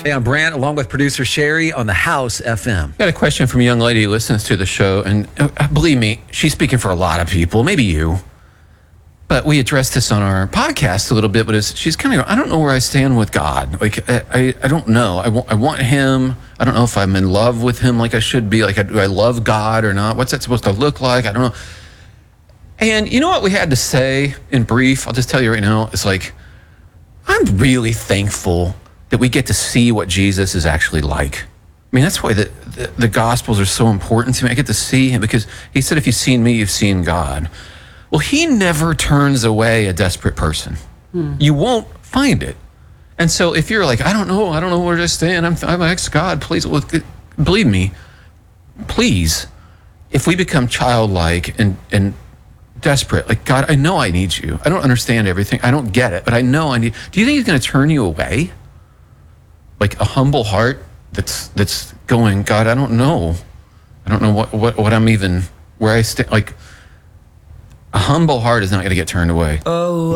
Hey, I'm Brant, along with producer Sherry on the House FM. Got a question from a young lady who listens to the show, and believe me, she's speaking for a lot of people, maybe you. But we addressed this on our podcast a little bit, but she's kind of, I don't know where I stand with God. Like, I don't know. I want him. I don't know if I'm in love with him like I should be. Like, do I love God or not? What's that supposed to look like? I don't know. And you know what we had to say in brief? I'll just tell you right now. It's like, I'm really thankful that we get to see what Jesus is actually like. I mean, that's why the Gospels are so important to me. I get to see him because he said, if you've seen me, you've seen God. Well, he never turns away a desperate person. You won't find it. And so if you're like, I don't know where to stand. I'm ex-God, please. Well, believe me, please, if we become childlike and desperate, like, God, I know I need you. I don't understand everything. I don't get it, but I know I need. Do you think he's going to turn you away? Like a humble heart that's going, God, I don't know what I'm even, where I stand. Like, a humble heart is not going to get turned away.